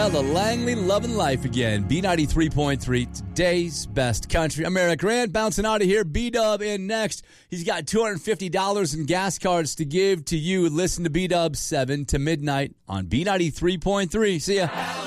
Ella Langley, loving life again. B93.3, today's best country. I'm Eric Rand, bouncing out of here. B-Dub in next. He's got $250 in gas cards to give to you. Listen to B-Dub 7 to midnight on B93.3. See ya.